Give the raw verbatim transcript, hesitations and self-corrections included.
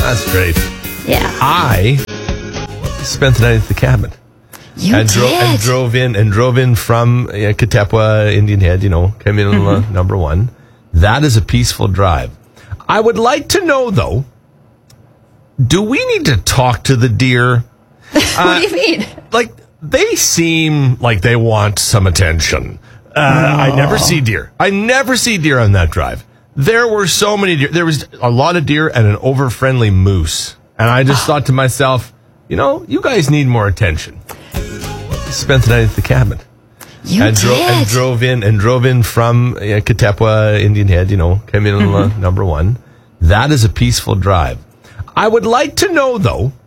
That's great. Yeah. I spent the night at the cabin. You and, did. dro- and drove in and drove in from uh, Katepwa, Indian Head, you know, came in on Mm-hmm. uh, number one. That is a peaceful drive. I would like to know, though, do we need to talk to the deer? What do you mean? Like, they seem like they want some attention. Uh, I never see deer. I never see deer on that drive. There were so many deer. There was a lot of deer and an over-friendly moose. And I just thought to myself, you know, you guys need more attention. Spent the night at the cabin. You and, did. dro- and drove in and drove in from uh, Katepwa, Indian Head, you know, came in on uh, number one. That is a peaceful drive. I would like to know, though,